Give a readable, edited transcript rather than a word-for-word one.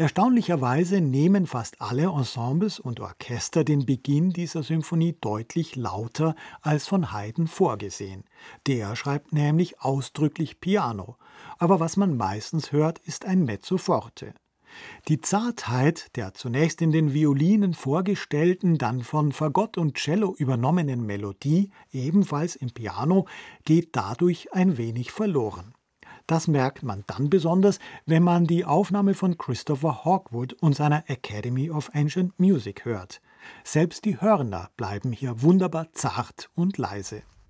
Erstaunlicherweise nehmen fast alle Ensembles und Orchester den Beginn dieser Symphonie deutlich lauter als von Haydn vorgesehen. Der schreibt nämlich ausdrücklich Piano, aber was man meistens hört, ist ein Mezzo forte. Die Zartheit der zunächst in den Violinen vorgestellten, dann von Fagott und Cello übernommenen Melodie, ebenfalls im Piano, geht dadurch ein wenig verloren. Das merkt man dann besonders, wenn man die Aufnahme von Christopher Hawkwood und seiner Academy of Ancient Music hört. Selbst die Hörner bleiben hier wunderbar zart und leise.